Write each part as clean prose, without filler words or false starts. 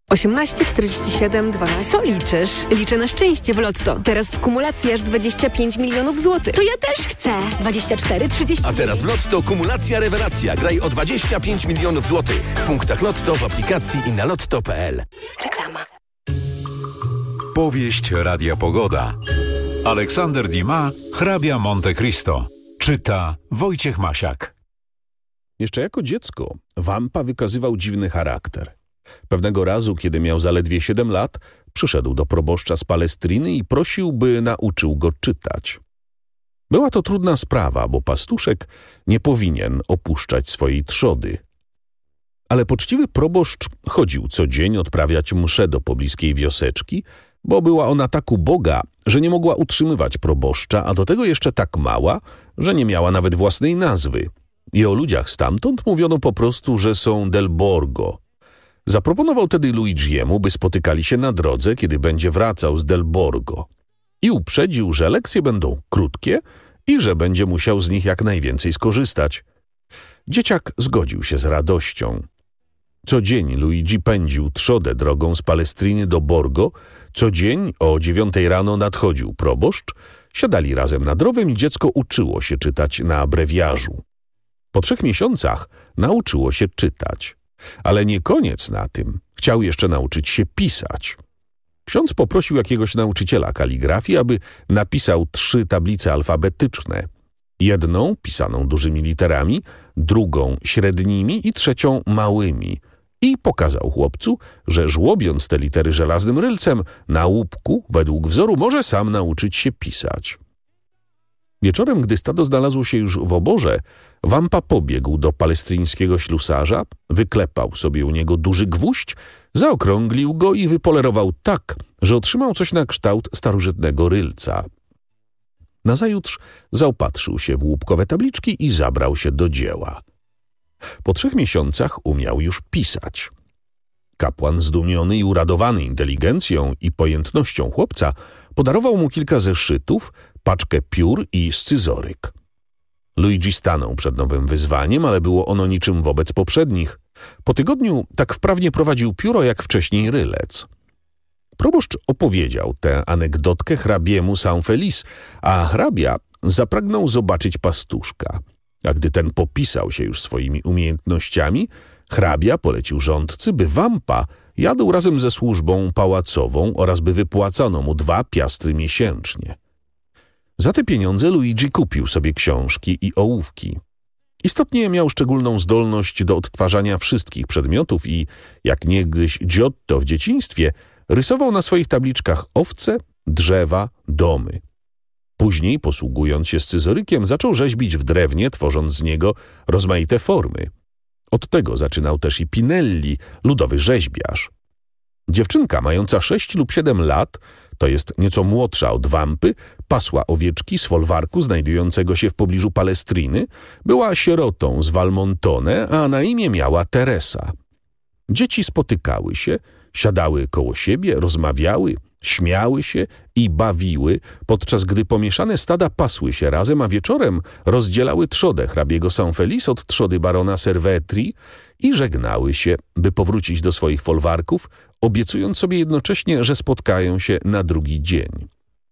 18, 47, 12. Co liczysz? Liczę na szczęście w Lotto. Teraz w kumulacji aż 25 milionów złotych. To ja też chcę. 24, 30. A teraz w Lotto kumulacja rewelacja. Graj o 25 milionów złotych. W punktach Lotto, w aplikacji i na lotto.pl. Reklama. Powieść Radia Pogoda. Aleksander Dumas, Hrabia Monte Cristo. Czyta Wojciech Masiak. Jeszcze jako dziecko Wampa wykazywał dziwny charakter. Pewnego razu, kiedy miał zaledwie 7 lat, przyszedł do proboszcza z Palestriny i prosił, by nauczył go czytać. Była to trudna sprawa, bo pastuszek nie powinien opuszczać swojej trzody. Ale poczciwy proboszcz chodził co dzień odprawiać mszę do pobliskiej wioseczki, bo była ona tak uboga, że nie mogła utrzymywać proboszcza, a do tego jeszcze tak mała, że nie miała nawet własnej nazwy. I o ludziach stamtąd mówiono po prostu, że są del Borgo. Zaproponował tedy Luigiemu, by spotykali się na drodze, kiedy będzie wracał z del Borgo. I uprzedził, że lekcje będą krótkie i że będzie musiał z nich jak najwięcej skorzystać. Dzieciak zgodził się z radością. Co dzień Luigi pędził trzodę drogą z Palestriny do Borgo. Co dzień o 9 rano nadchodził proboszcz, siadali razem nad rowem i dziecko uczyło się czytać na abrewiarzu. Po 3 miesiącach nauczyło się czytać. Ale nie koniec na tym. Chciał jeszcze nauczyć się pisać. Ksiądz poprosił jakiegoś nauczyciela kaligrafii, aby napisał 3 tablice alfabetyczne. Jedną pisaną dużymi literami, drugą średnimi i trzecią małymi. I pokazał chłopcu, że żłobiąc te litery żelaznym rylcem na łupku, według wzoru, może sam nauczyć się pisać. Wieczorem, gdy stado znalazło się już w oborze, Wampa pobiegł do palestyńskiego ślusarza, wyklepał sobie u niego duży gwóźdź, zaokrąglił go i wypolerował tak, że otrzymał coś na kształt starożytnego rylca. Nazajutrz zaopatrzył się w łupkowe tabliczki i zabrał się do dzieła. Po 3 miesiącach umiał już pisać. Kapłan, zdumiony i uradowany inteligencją i pojętnością chłopca, podarował mu kilka zeszytów, paczkę piór i scyzoryk. Luigi stanął przed nowym wyzwaniem, ale było ono niczym wobec poprzednich. Po tygodniu tak wprawnie prowadził pióro, jak wcześniej rylec. Proboszcz opowiedział tę anegdotkę hrabiemu San Feliz, a hrabia zapragnął zobaczyć pastuszka. A gdy ten popisał się już swoimi umiejętnościami, hrabia polecił rządcy, by Wampa jadł razem ze służbą pałacową oraz by wypłacano mu 2 piastry miesięcznie. Za te pieniądze Luigi kupił sobie książki i ołówki. Istotnie miał szczególną zdolność do odtwarzania wszystkich przedmiotów i, jak niegdyś Giotto w dzieciństwie, rysował na swoich tabliczkach owce, drzewa, domy. Później, posługując się scyzorykiem, zaczął rzeźbić w drewnie, tworząc z niego rozmaite formy. Od tego zaczynał też i Pinelli, ludowy rzeźbiarz. Dziewczynka mająca 6 lub 7 lat, to jest nieco młodsza od Wampy, pasła owieczki z folwarku znajdującego się w pobliżu Palestriny, była sierotą z Valmontone, a na imię miała Teresa. Dzieci spotykały się, siadały koło siebie, rozmawiały, śmiały się i bawiły, podczas gdy pomieszane stada pasły się razem, a wieczorem rozdzielały trzodę hrabiego San Feliz od trzody barona Servetri i żegnały się, by powrócić do swoich folwarków, obiecując sobie jednocześnie, że spotkają się na drugi dzień.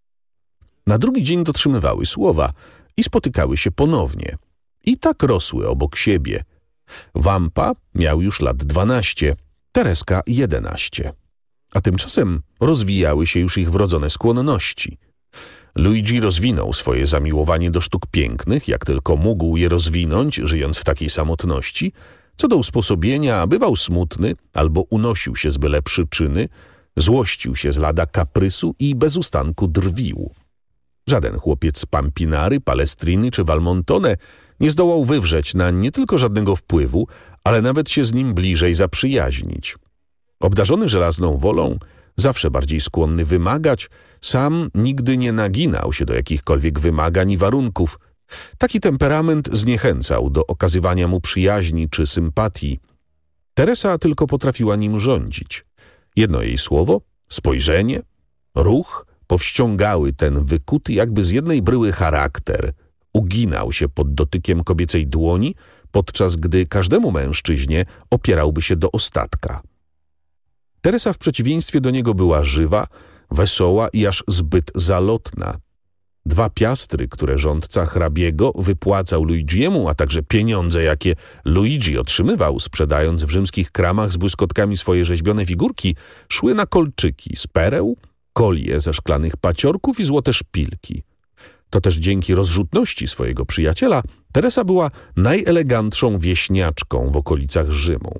Na drugi dzień dotrzymywały słowa i spotykały się ponownie. I tak rosły obok siebie. Wampa miał już lat 12, Tereska 11. A tymczasem rozwijały się już ich wrodzone skłonności. Luigi rozwinął swoje zamiłowanie do sztuk pięknych, jak tylko mógł je rozwinąć, żyjąc w takiej samotności. Co do usposobienia, bywał smutny albo unosił się z byle przyczyny, złościł się z lada kaprysu i bez ustanku drwił. Żaden chłopiec z Pampinary, Palestriny czy Valmontone nie zdołał wywrzeć nań nie tylko żadnego wpływu, ale nawet się z nim bliżej zaprzyjaźnić. Obdarzony żelazną wolą, zawsze bardziej skłonny wymagać, sam nigdy nie naginał się do jakichkolwiek wymagań i warunków. Taki temperament zniechęcał do okazywania mu przyjaźni czy sympatii. Teresa tylko potrafiła nim rządzić. Jedno jej słowo, spojrzenie, ruch powściągały ten wykuty jakby z jednej bryły charakter. Uginał się pod dotykiem kobiecej dłoni, podczas gdy każdemu mężczyźnie opierałby się do ostatka. Teresa w przeciwieństwie do niego była żywa, wesoła i aż zbyt zalotna. 2 piastry, które rządca hrabiego wypłacał Luigiemu, a także pieniądze, jakie Luigi otrzymywał, sprzedając w rzymskich kramach z błyskotkami swoje rzeźbione figurki, szły na kolczyki z pereł, kolie ze szklanych paciorków i złote szpilki. To też dzięki rozrzutności swojego przyjaciela Teresa była najelegantszą wieśniaczką w okolicach Rzymu.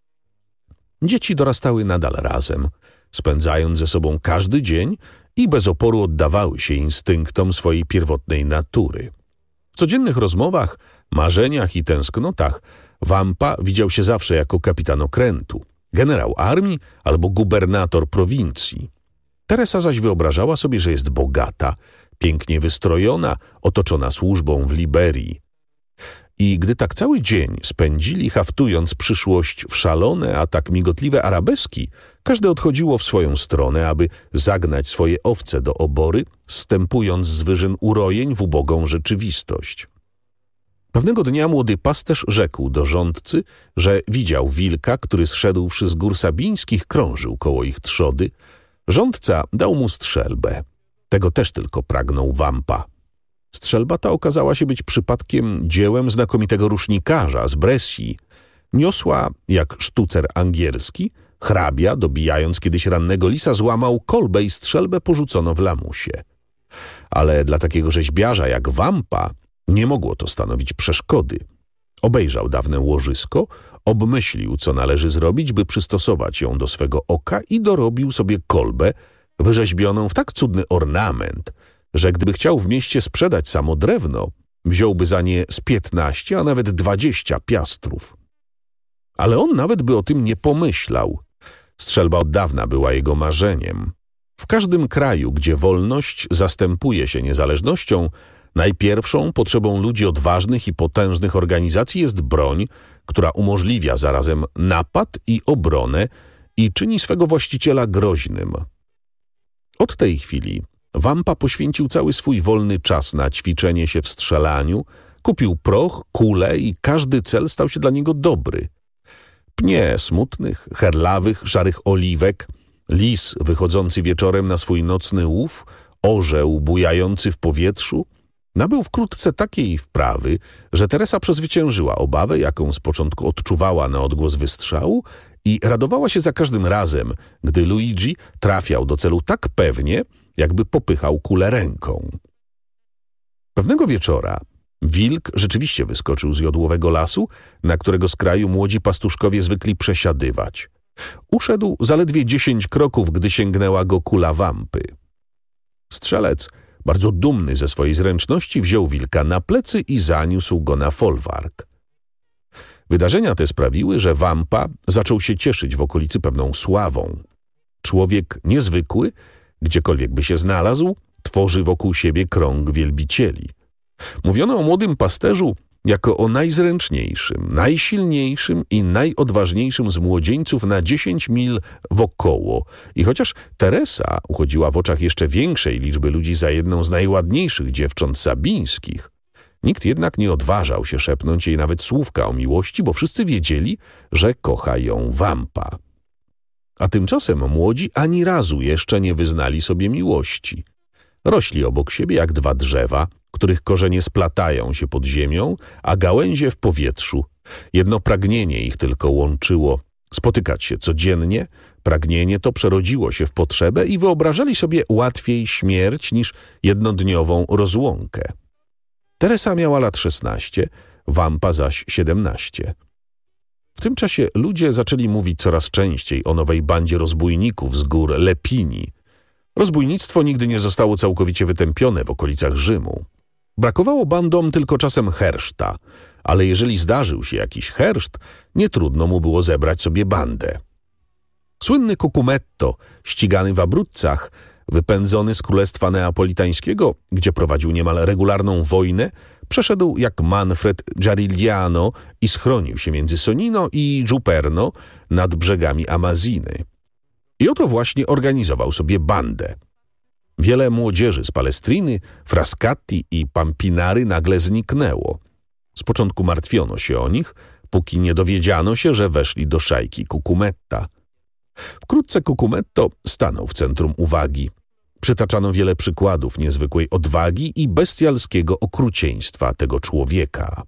Dzieci dorastały nadal razem, spędzając ze sobą każdy dzień i bez oporu oddawały się instynktom swojej pierwotnej natury. W codziennych rozmowach, marzeniach i tęsknotach Wampa widział się zawsze jako kapitan okrętu, generał armii albo gubernator prowincji. Teresa zaś wyobrażała sobie, że jest bogata, pięknie wystrojona, otoczona służbą w Liberii. I gdy tak cały dzień spędzili, haftując przyszłość w szalone, a tak migotliwe arabeski, każde odchodziło w swoją stronę, aby zagnać swoje owce do obory, zstępując z wyżyn urojeń w ubogą rzeczywistość. Pewnego dnia młody pasterz rzekł do rządcy, że widział wilka, który zszedłszy z gór sabińskich, krążył koło ich trzody. Rządca dał mu strzelbę. Tego też tylko pragnął Wampa. Strzelba ta okazała się być przypadkiem dziełem znakomitego rusznikarza z Bresci. Niosła, jak sztucer angielski, hrabia, dobijając kiedyś rannego lisa, złamał kolbę i strzelbę porzucono w lamusie. Ale dla takiego rzeźbiarza jak Wampa nie mogło to stanowić przeszkody. Obejrzał dawne łożysko, obmyślił, co należy zrobić, by przystosować ją do swego oka i dorobił sobie kolbę, wyrzeźbioną w tak cudny ornament, że gdyby chciał w mieście sprzedać samo drewno, wziąłby za nie z 15, a nawet 20 piastrów. Ale on nawet by o tym nie pomyślał. Strzelba od dawna była jego marzeniem. W każdym kraju, gdzie wolność zastępuje się niezależnością, najpierwszą potrzebą ludzi odważnych i potężnych organizacji jest broń, która umożliwia zarazem napad i obronę i czyni swego właściciela groźnym. Od tej chwili Wampa poświęcił cały swój wolny czas na ćwiczenie się w strzelaniu, kupił proch, kule i każdy cel stał się dla niego dobry. Pnie smutnych, herlawych, szarych oliwek, lis wychodzący wieczorem na swój nocny łów, orzeł bujający w powietrzu, nabył wkrótce takiej wprawy, że Teresa przezwyciężyła obawę, jaką z początku odczuwała na odgłos wystrzału i radowała się za każdym razem, gdy Luigi trafiał do celu tak pewnie, jakby popychał kulę ręką. Pewnego wieczora wilk rzeczywiście wyskoczył z jodłowego lasu, na którego skraju młodzi pastuszkowie zwykli przesiadywać. Uszedł zaledwie 10 kroków, gdy sięgnęła go kula Wampy. Strzelec, bardzo dumny ze swojej zręczności, wziął wilka na plecy i zaniósł go na folwark. Wydarzenia te sprawiły, że Wampa zaczął się cieszyć w okolicy pewną sławą. Człowiek niezwykły, gdziekolwiek by się znalazł, tworzy wokół siebie krąg wielbicieli. Mówiono o młodym pasterzu jako o najzręczniejszym, najsilniejszym i najodważniejszym z młodzieńców na 10 mil wokoło. I chociaż Teresa uchodziła w oczach jeszcze większej liczby ludzi za jedną z najładniejszych dziewcząt sabińskich, nikt jednak nie odważał się szepnąć jej nawet słówka o miłości, bo wszyscy wiedzieli, że kocha ją Wampa. A tymczasem młodzi ani razu jeszcze nie wyznali sobie miłości. Rośli obok siebie jak 2 drzewa, których korzenie splatają się pod ziemią, a gałęzie w powietrzu. Jedno pragnienie ich tylko łączyło – spotykać się codziennie. Pragnienie to przerodziło się w potrzebę i wyobrażali sobie łatwiej śmierć niż jednodniową rozłąkę. Teresa miała lat 16, Wampa zaś 17. W tym czasie ludzie zaczęli mówić coraz częściej o nowej bandzie rozbójników z gór Lepini. Rozbójnictwo nigdy nie zostało całkowicie wytępione w okolicach Rzymu. Brakowało bandom tylko czasem herszta, ale jeżeli zdarzył się jakiś herszt, nie trudno mu było zebrać sobie bandę. Słynny Cucumetto, ścigany w Abruzzach, wypędzony z królestwa neapolitańskiego, gdzie prowadził niemal regularną wojnę, przeszedł jak Manfred Giarigliano i schronił się między Sonino i Giuperno nad brzegami Amaziny. I oto właśnie organizował sobie bandę. Wiele młodzieży z Palestriny, Frascati i Pampinary nagle zniknęło. Z początku martwiono się o nich, póki nie dowiedziano się, że weszli do szajki Cucumetta. Wkrótce Cucumetto stanął w centrum uwagi. Przytaczano wiele przykładów niezwykłej odwagi i bestialskiego okrucieństwa tego człowieka.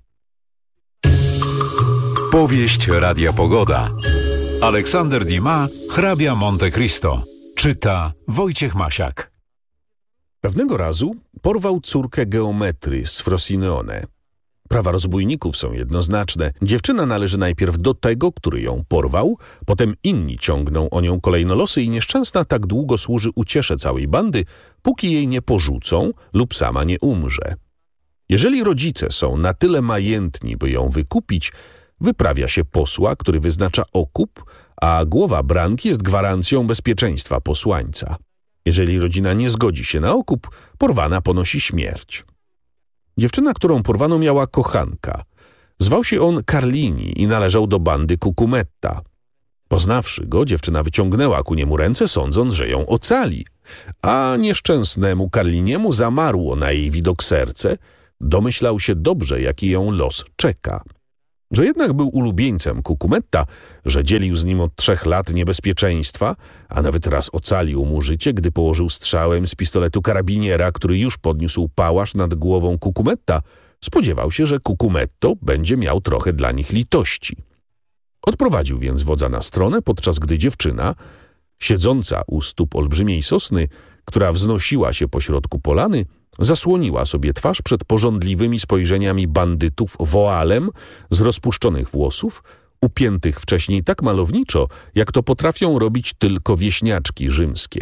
Powieść Radia Pogoda. Aleksander Dumas, hrabia Monte Cristo. Czyta Wojciech Masiak. Pewnego razu porwał córkę geometry z Frosinone. Prawa rozbójników są jednoznaczne. Dziewczyna należy najpierw do tego, który ją porwał, potem inni ciągną o nią kolejnolosy i nieszczęsna tak długo służy uciesze całej bandy, póki jej nie porzucą lub sama nie umrze. Jeżeli rodzice są na tyle majętni, by ją wykupić, wyprawia się posła, który wyznacza okup, a głowa branki jest gwarancją bezpieczeństwa posłańca. Jeżeli rodzina nie zgodzi się na okup, porwana ponosi śmierć. Dziewczyna, którą porwano, miała kochanka. Zwał się on Carlini i należał do bandy Cucumetta. Poznawszy go, dziewczyna wyciągnęła ku niemu ręce, sądząc, że ją ocali. A nieszczęsnemu Carliniemu zamarło na jej widok serce. Domyślał się dobrze, jaki ją los czeka. Że jednak był ulubieńcem Cucumetta, że dzielił z nim od 3 lat niebezpieczeństwa, a nawet raz ocalił mu życie, gdy położył strzałem z pistoletu karabiniera, który już podniósł pałasz nad głową Cucumetta, spodziewał się, że Cucumetto będzie miał trochę dla nich litości. Odprowadził więc wodza na stronę, podczas gdy dziewczyna, siedząca u stóp olbrzymiej sosny, która wznosiła się pośrodku polany, zasłoniła sobie twarz przed pożądliwymi spojrzeniami bandytów woalem z rozpuszczonych włosów, upiętych wcześniej tak malowniczo, jak to potrafią robić tylko wieśniaczki rzymskie.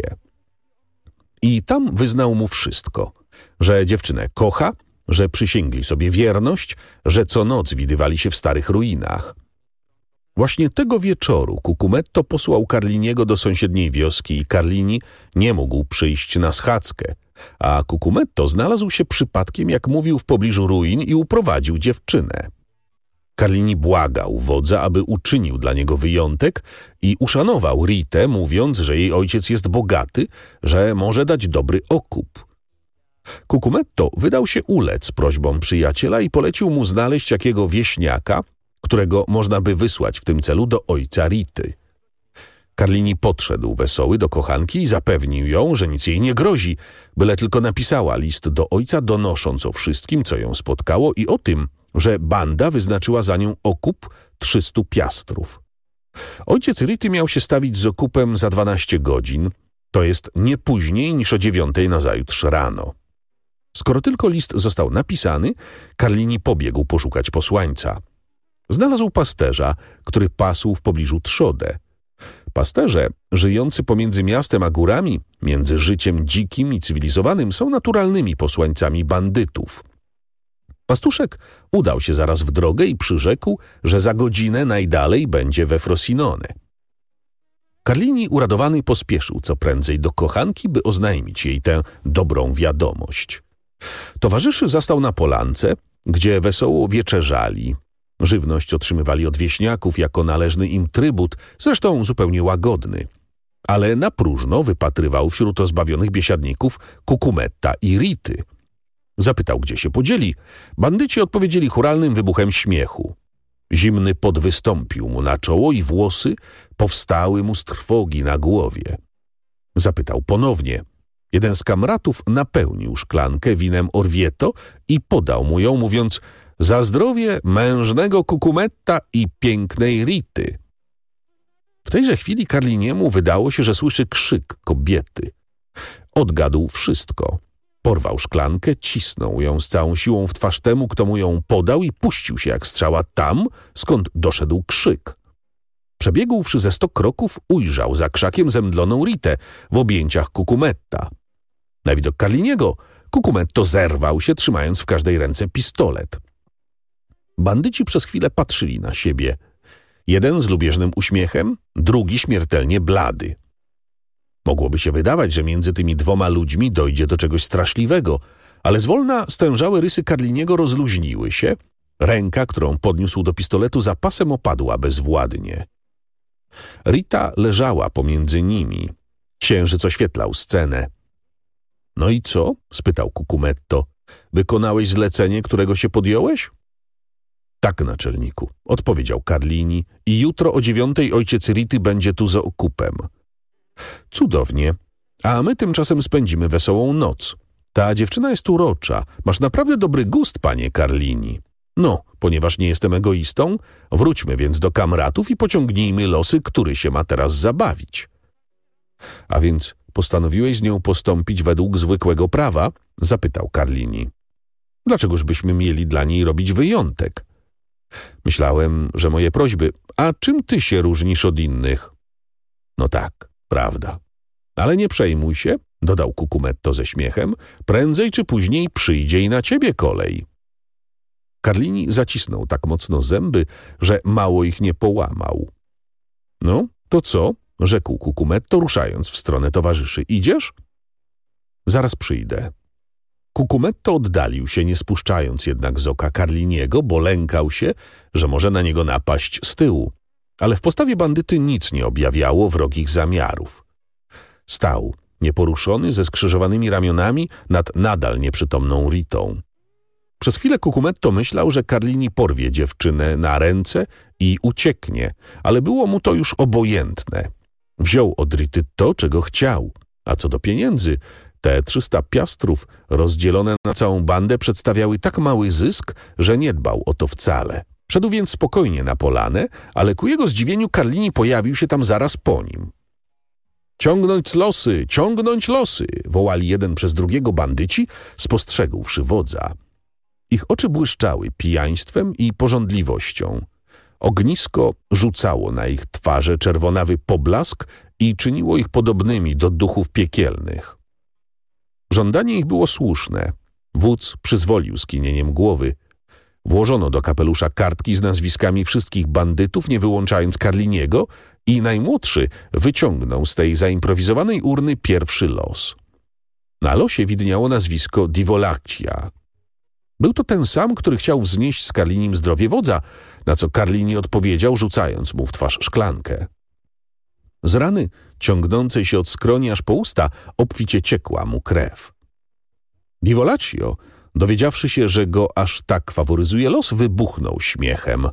I tam wyznał mu wszystko, że dziewczynę kocha, że przysięgli sobie wierność, że co noc widywali się w starych ruinach. Właśnie tego wieczoru Cucumetto posłał Carliniego do sąsiedniej wioski i Carlini nie mógł przyjść na schadzkę, a Cucumetto znalazł się przypadkiem, jak mówił, w pobliżu ruin i uprowadził dziewczynę. Carlini błagał wodza, aby uczynił dla niego wyjątek i uszanował Ritę, mówiąc, że jej ojciec jest bogaty, że może dać dobry okup. Cucumetto wydał się ulec prośbom przyjaciela i polecił mu znaleźć jakiego wieśniaka, którego można by wysłać w tym celu do ojca Rity. Carlini podszedł wesoły do kochanki i zapewnił ją, że nic jej nie grozi, byle tylko napisała list do ojca, donosząc o wszystkim, co ją spotkało i o tym, że banda wyznaczyła za nią okup 300 piastrów. Ojciec Rity miał się stawić z okupem za 12 godzin, to jest nie później niż o 9 nazajutrz rano. Skoro tylko list został napisany, Carlini pobiegł poszukać posłańca. Znalazł pasterza, który pasł w pobliżu trzodę. Pasterze, żyjący pomiędzy miastem a górami, między życiem dzikim i cywilizowanym, są naturalnymi posłańcami bandytów. Pastuszek udał się zaraz w drogę i przyrzekł, że za godzinę najdalej będzie we Frosinone. Carlini uradowany pospieszył co prędzej do kochanki, by oznajmić jej tę dobrą wiadomość. Towarzyszy zastał na polance, gdzie wesoło wieczerzali. Żywność otrzymywali od wieśniaków jako należny im trybut, zresztą zupełnie łagodny. Ale na próżno wypatrywał wśród rozbawionych biesiadników Cucumetta i Rity. Zapytał, gdzie się podzieli. Bandyci odpowiedzieli chóralnym wybuchem śmiechu. Zimny pot wystąpił mu na czoło i włosy powstały mu z trwogi na głowie. Zapytał ponownie. Jeden z kamratów napełnił szklankę winem Orvieto i podał mu ją, mówiąc: za zdrowie mężnego Cucumetta i pięknej Rity. W tejże chwili Carliniemu wydało się, że słyszy krzyk kobiety. Odgadł wszystko. Porwał szklankę, cisnął ją z całą siłą w twarz temu, kto mu ją podał i puścił się jak strzała tam, skąd doszedł krzyk. Przebiegłszy ze 100 kroków, ujrzał za krzakiem zemdloną Ritę w objęciach Cucumetta. Na widok Carliniego Cucumetto zerwał się, trzymając w każdej ręce pistolet. Bandyci przez chwilę patrzyli na siebie. Jeden z lubieżnym uśmiechem, drugi śmiertelnie blady. Mogłoby się wydawać, że między tymi dwoma ludźmi dojdzie do czegoś straszliwego, ale zwolna stężałe rysy Carliniego rozluźniły się. Ręka, którą podniósł do pistoletu, zapasem opadła bezwładnie. Rita leżała pomiędzy nimi. Księżyc oświetlał scenę. No i co? Spytał Cucumetto. Wykonałeś zlecenie, którego się podjąłeś? Tak, naczelniku, odpowiedział Carlini i jutro o 9:00 ojciec Rity będzie tu za okupem. Cudownie, a my tymczasem spędzimy wesołą noc. Ta dziewczyna jest urocza. Masz naprawdę dobry gust, panie Carlini. No, ponieważ nie jestem egoistą, wróćmy więc do kamratów i pociągnijmy losy, który się ma teraz zabawić. A więc postanowiłeś z nią postąpić według zwykłego prawa? Zapytał Carlini. Dlaczegoż byśmy mieli dla niej robić wyjątek? Myślałem, że moje prośby. A czym ty się różnisz od innych? No tak, prawda. Ale nie przejmuj się, dodał Cucumetto ze śmiechem, prędzej czy później przyjdzie i na ciebie kolej. Carlini zacisnął tak mocno zęby, że mało ich nie połamał. No, to co? Rzekł Cucumetto, ruszając w stronę towarzyszy. Idziesz? Zaraz przyjdę. Cucumetto oddalił się, nie spuszczając jednak z oka Carliniego, bo lękał się, że może na niego napaść z tyłu. Ale w postawie bandyty nic nie objawiało wrogich zamiarów. Stał, nieporuszony, ze skrzyżowanymi ramionami nad nadal nieprzytomną Ritą. Przez chwilę Cucumetto myślał, że Carlini porwie dziewczynę na ręce i ucieknie, ale było mu to już obojętne. Wziął od Rity to, czego chciał, a co do pieniędzy, te 300 piastrów rozdzielone na całą bandę przedstawiały tak mały zysk, że nie dbał o to wcale. Szedł więc spokojnie na polanę, ale ku jego zdziwieniu Carlini pojawił się tam zaraz po nim. Ciągnąć losy, ciągnąć losy! Wołali jeden przez drugiego bandyci, spostrzegłszy wodza. Ich oczy błyszczały pijaństwem i pożądliwością. Ognisko rzucało na ich twarze czerwonawy poblask i czyniło ich podobnymi do duchów piekielnych. Żądanie ich było słuszne. Wódz przyzwolił skinieniem głowy. Włożono do kapelusza kartki z nazwiskami wszystkich bandytów, nie wyłączając Carliniego, i najmłodszy wyciągnął z tej zaimprowizowanej urny pierwszy los. Na losie widniało nazwisko Divolaccia. Był to ten sam, który chciał wznieść z Carlinim zdrowie wodza, na co Carlini odpowiedział, rzucając mu w twarz szklankę. Z rany, ciągnącej się od skroni aż po usta, obficie ciekła mu krew. Divolaccio, dowiedziawszy się, że go aż tak faworyzuje los, wybuchnął śmiechem.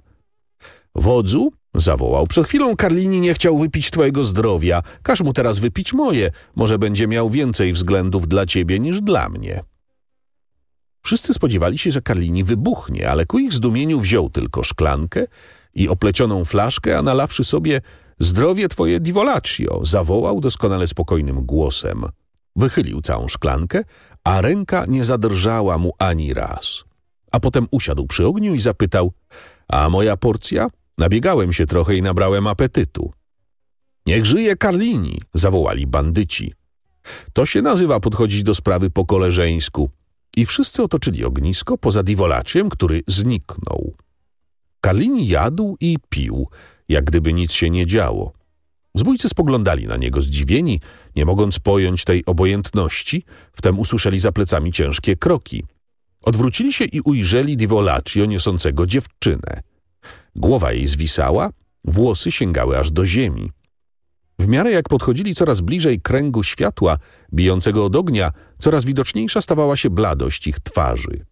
Wodzu, zawołał, przed chwilą Carlini nie chciał wypić twojego zdrowia. Każ mu teraz wypić moje. Może będzie miał więcej względów dla ciebie niż dla mnie. Wszyscy spodziewali się, że Carlini wybuchnie, ale ku ich zdumieniu wziął tylko szklankę i oplecioną flaszkę, a nalawszy sobie zdrowie twoje Divolaccio, zawołał doskonale spokojnym głosem. Wychylił całą szklankę, a ręka nie zadrżała mu ani raz. A potem usiadł przy ogniu i zapytał, a moja porcja? Nabiegałem się trochę i nabrałem apetytu. Niech żyje Carlini, zawołali bandyci. To się nazywa podchodzić do sprawy po koleżeńsku. I wszyscy otoczyli ognisko poza Divolacciem, który zniknął. Carlini jadł i pił, jak gdyby nic się nie działo. Zbójcy spoglądali na niego zdziwieni, nie mogąc pojąć tej obojętności, wtem usłyszeli za plecami ciężkie kroki. Odwrócili się i ujrzeli Divolaccio niosącego dziewczynę. Głowa jej zwisała, włosy sięgały aż do ziemi. W miarę jak podchodzili coraz bliżej kręgu światła bijącego od ognia, coraz widoczniejsza stawała się bladość ich twarzy.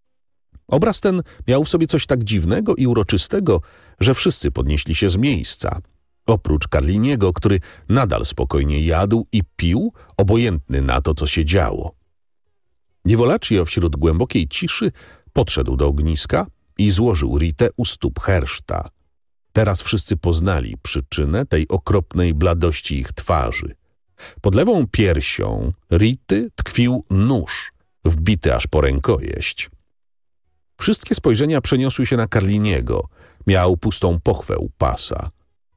Obraz ten miał w sobie coś tak dziwnego i uroczystego, że wszyscy podnieśli się z miejsca. Oprócz Carliniego, który nadal spokojnie jadł i pił, obojętny na to, co się działo. Divolaccio wśród głębokiej ciszy podszedł do ogniska i złożył Ritę u stóp herszta. Teraz wszyscy poznali przyczynę tej okropnej bladości ich twarzy. Pod lewą piersią Rity tkwił nóż, wbity aż po rękojeść. Wszystkie spojrzenia przeniosły się na Carliniego. Miał pustą pochwę u pasa.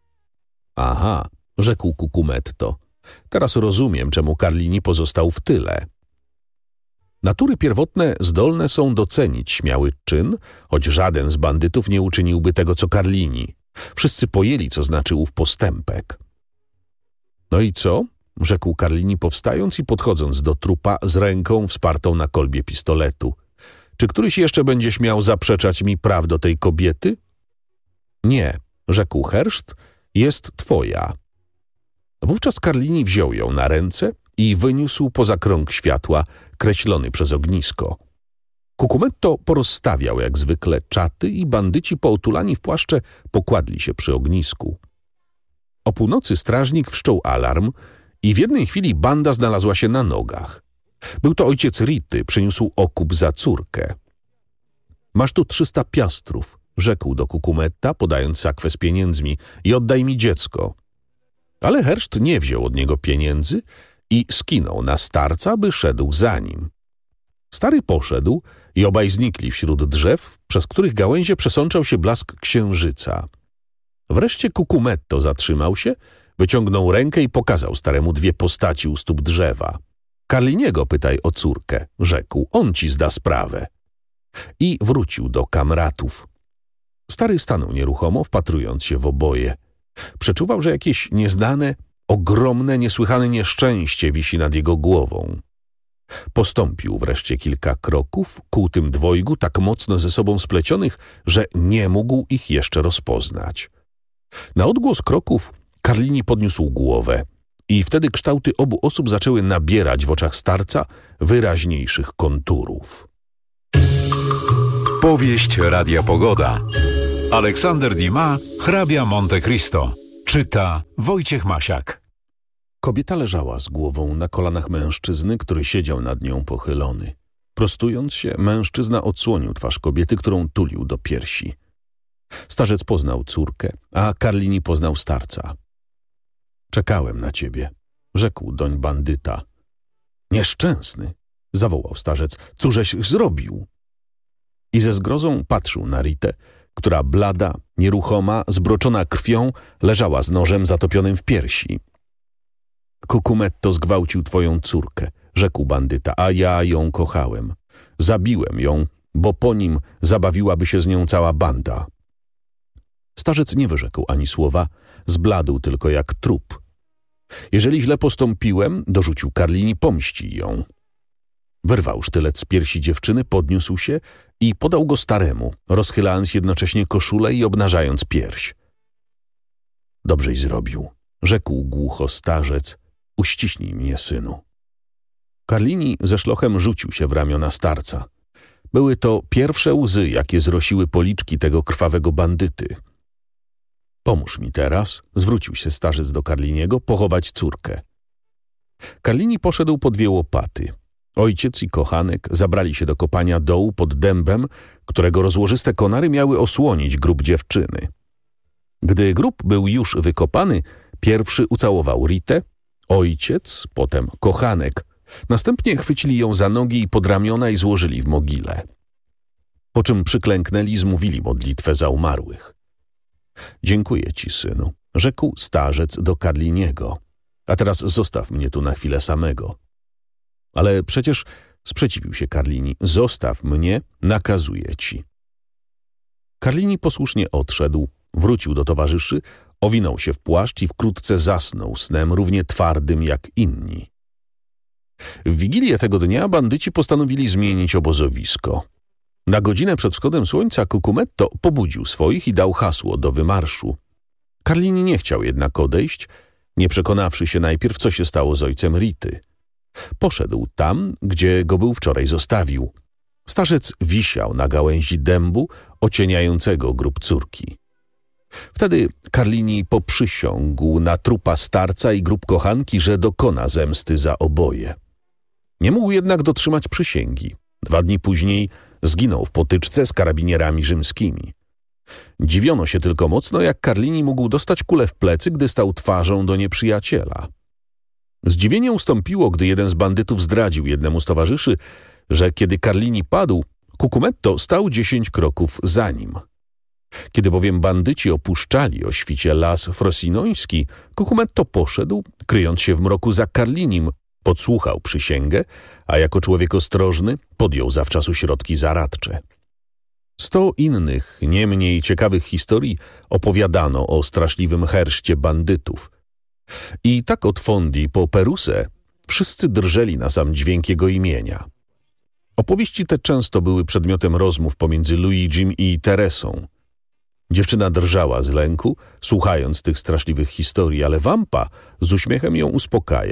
Aha, rzekł Cucumetto. Teraz rozumiem, czemu Carlini pozostał w tyle. Natury pierwotne zdolne są docenić śmiały czyn, choć żaden z bandytów nie uczyniłby tego, co Carlini. Wszyscy pojęli, co znaczy ów postępek. No i co? Rzekł Carlini, powstając i podchodząc do trupa z ręką wspartą na kolbie pistoletu. Czy któryś jeszcze będzie śmiał zaprzeczać mi praw do tej kobiety? Nie, rzekł herszt, jest twoja. Wówczas Carlini wziął ją na ręce i wyniósł poza krąg światła, kreślony przez ognisko. Cucumetto porozstawiał jak zwykle czaty i bandyci pootulani w płaszcze pokładli się przy ognisku. O północy strażnik wszczął alarm i w jednej chwili banda znalazła się na nogach. Był to ojciec Rity, przyniósł okup za córkę. Masz tu 300 piastrów, rzekł do Cucumetta, podając sakwę z pieniędzmi, i oddaj mi dziecko. Ale herszt nie wziął od niego pieniędzy i skinął na starca, by szedł za nim. Stary poszedł i obaj znikli wśród drzew, przez których gałęzie przesączał się blask księżyca. Wreszcie Cucumetto zatrzymał się, wyciągnął rękę i pokazał staremu 2 postaci u stóp drzewa. Carliniego pytaj o córkę, rzekł, on ci zda sprawę. I wrócił do kamratów. Stary stanął nieruchomo, wpatrując się w oboje. Przeczuwał, że jakieś nieznane, ogromne, niesłychane nieszczęście wisi nad jego głową. Postąpił wreszcie kilka kroków ku tym dwojgu tak mocno ze sobą splecionych, że nie mógł ich jeszcze rozpoznać. Na odgłos kroków Carlini podniósł głowę i wtedy kształty obu osób zaczęły nabierać w oczach starca wyraźniejszych konturów. Powieść Radia Pogoda. Aleksander Dumas, hrabia Monte Cristo. Czyta Wojciech Masiak. Kobieta leżała z głową na kolanach mężczyzny, który siedział nad nią pochylony. Prostując się, mężczyzna odsłonił twarz kobiety, którą tulił do piersi. Starzec poznał córkę, a Carlini poznał starca. Czekałem na ciebie, rzekł doń bandyta. Nieszczęsny, zawołał starzec, cóżeś zrobił? I ze zgrozą patrzył na Ritę, która blada, nieruchoma, zbroczona krwią, leżała z nożem zatopionym w piersi. Cucumetto zgwałcił twoją córkę, rzekł bandyta, a ja ją kochałem. Zabiłem ją, bo po nim zabawiłaby się z nią cała banda. Starzec nie wyrzekł ani słowa, zbladł tylko jak trup. Jeżeli źle postąpiłem, dorzucił Carlini, pomści ją. Wyrwał sztylet z piersi dziewczyny, podniósł się i podał go staremu, rozchylając jednocześnie koszulę i obnażając pierś. Dobrześ zrobił, rzekł głucho starzec, uściśnij mnie, synu. Carlini ze szlochem rzucił się w ramiona starca. Były to pierwsze łzy, jakie zrosiły policzki tego krwawego bandyty. Pomóż mi teraz, zwrócił się starzec do Carliniego, pochować córkę. Carlini poszedł po 2 łopaty. Ojciec i kochanek zabrali się do kopania dołu pod dębem, którego rozłożyste konary miały osłonić grób dziewczyny. Gdy grób był już wykopany, pierwszy ucałował Ritę, ojciec, potem kochanek. Następnie chwycili ją za nogi i pod ramiona i złożyli w mogile. Po czym przyklęknęli i zmówili modlitwę za umarłych. Dziękuję ci, synu, rzekł starzec do Carliniego. A teraz zostaw mnie tu na chwilę samego. Ale przecież, sprzeciwił się Carlini, zostaw mnie, nakazuję ci. Carlini posłusznie odszedł, wrócił do towarzyszy, owinął się w płaszcz i wkrótce zasnął snem równie twardym jak inni. W wigilię tego dnia bandyci postanowili zmienić obozowisko. Na godzinę przed wschodem słońca Cucumetto pobudził swoich i dał hasło do wymarszu. Carlini nie chciał jednak odejść, nie przekonawszy się najpierw, co się stało z ojcem Rity. Poszedł tam, gdzie go był wczoraj zostawił. Starzec wisiał na gałęzi dębu ocieniającego grób córki. Wtedy Carlini poprzysiągł na trupa starca i grób kochanki, że dokona zemsty za oboje. Nie mógł jednak dotrzymać przysięgi. 2 dni później zginął w potyczce z karabinierami rzymskimi. Dziwiono się tylko mocno, jak Carlini mógł dostać kulę w plecy, gdy stał twarzą do nieprzyjaciela. Zdziwienie ustąpiło, gdy jeden z bandytów zdradził jednemu z towarzyszy, że kiedy Carlini padł, Cucumetto stał 10 kroków za nim. Kiedy bowiem bandyci opuszczali o świcie las frosinoński, Cucumetto poszedł, kryjąc się w mroku za Carlinim, podsłuchał przysięgę, a jako człowiek ostrożny podjął zawczasu środki zaradcze. 100 innych, nie mniej ciekawych historii opowiadano o straszliwym herszcie bandytów. I tak od Fondi po Perusę wszyscy drżeli na sam dźwięk jego imienia. Opowieści te często były przedmiotem rozmów pomiędzy Luigim i Teresą. Dziewczyna drżała z lęku, słuchając tych straszliwych historii, ale Wampa z uśmiechem ją uspokajał,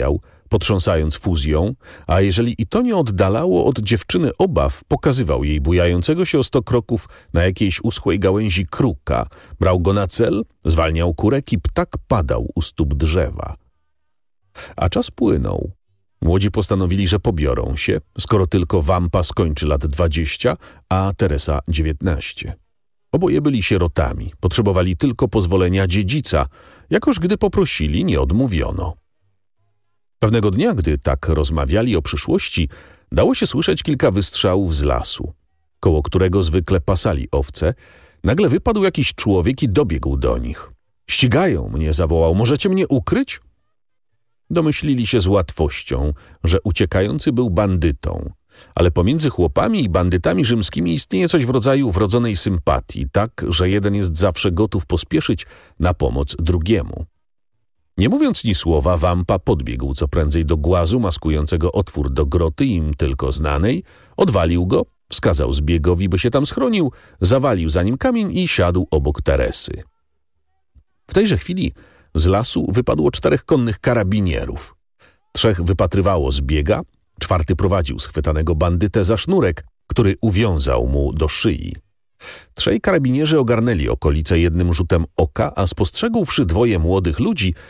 potrząsając fuzją, a jeżeli i to nie oddalało od dziewczyny obaw, pokazywał jej bujającego się o 100 kroków na jakiejś uschłej gałęzi kruka, brał go na cel, zwalniał kurek i ptak padał u stóp drzewa. A czas płynął. Młodzi postanowili, że pobiorą się, skoro tylko Wampa skończy lat 20, a Teresa 19. Oboje byli sierotami, potrzebowali tylko pozwolenia dziedzica, jakoż gdy poprosili, nie odmówiono. Pewnego dnia, gdy tak rozmawiali o przyszłości, dało się słyszeć kilka wystrzałów z lasu, koło którego zwykle pasali owce. Nagle wypadł jakiś człowiek i dobiegł do nich. „Ścigają mnie”, zawołał. „Możecie mnie ukryć?” Domyślili się z łatwością, że uciekający był bandytą, ale pomiędzy chłopami i bandytami rzymskimi istnieje coś w rodzaju wrodzonej sympatii, tak, że jeden jest zawsze gotów pospieszyć na pomoc drugiemu. Nie mówiąc ni słowa, Wampa podbiegł co prędzej do głazu maskującego otwór do groty im tylko znanej, odwalił go, wskazał zbiegowi, by się tam schronił, zawalił za nim kamień i siadł obok Teresy. W tejże chwili z lasu wypadło 4 konnych karabinierów. 3 wypatrywało zbiega, 4 prowadził schwytanego bandytę za sznurek, który uwiązał mu do szyi. 3 karabinierzy ogarnęli okolice jednym rzutem oka, a spostrzegłszy 2 młodych ludzi,